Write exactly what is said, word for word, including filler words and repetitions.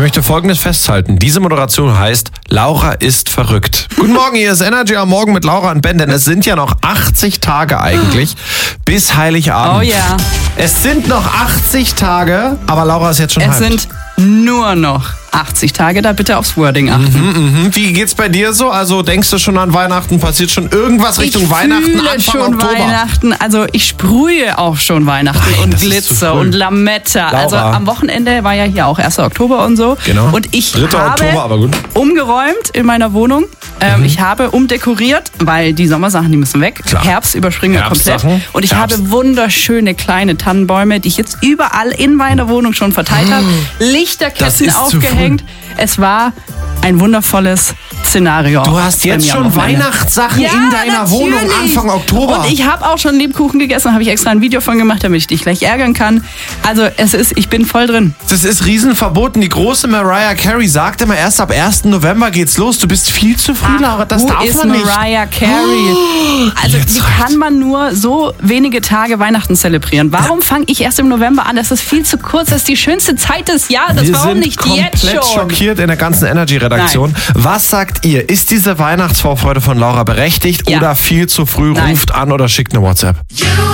möchte Folgendes festhalten. Diese Moderation heißt, Laura ist verrückt. Guten Morgen, hier ist Energy am Morgen mit Laura und Ben, denn es sind ja noch achtzig Tage eigentlich bis Heiligabend. Oh ja. Es sind noch achtzig Tage, aber Laura ist jetzt schon Es hyped. sind nur noch achtzig Tage, da bitte aufs Wording achten. Mhm, mh. Wie geht's bei dir so? Also denkst du schon an Weihnachten? Passiert schon irgendwas Richtung ich Weihnachten, fühle Anfang schon Oktober? Weihnachten, also ich sprühe auch schon Weihnachten Nein, und das ist zu Glitzer früh. und Lametta. Laura. Also am Wochenende war ja hier auch erster Oktober und so. Genau. Und ich dritter habe Oktober, aber gut. umgeräumt in meiner Wohnung. Ähm, Mhm. Ich habe umdekoriert, weil die Sommersachen, die müssen weg. Klar. Herbst überspringen wir komplett. Herbstsachen. Und ich Herbst. habe wunderschöne kleine Tannenbäume, die ich jetzt überall in meiner Wohnung schon verteilt habe. Das Lichterketten ist zu aufgehängt. Es war ein wundervolles Szenario. Du hast bei jetzt mir am schon Wochenende. Weihnachtssachen Ja, in deiner natürlich. Wohnung Anfang Oktober. Und ich habe auch schon Lebkuchen gegessen, habe ich extra ein Video von gemacht, damit ich dich gleich ärgern kann. Also es ist, ich bin voll drin. Das ist riesenverboten. Die große Mariah Carey sagt immer, erst ab ersten November geht's los. Du bist viel zu früh, Laura. Das Who darf is man nicht. Mariah Carey? Also jetzt wie reicht's. kann man nur so wenige Tage Weihnachten zelebrieren? Warum fange ich erst im November an? Das ist viel zu kurz. Das ist die schönste Zeit des Jahres. Wir Warum sind nicht komplett jetzt schon? schockiert in der ganzen Energy-Redaktion. Was sagt ihr? Ist diese Weihnachtsvorfreude von Laura berechtigt Ja. oder viel zu früh? Nein. Ruft an oder schickt eine WhatsApp.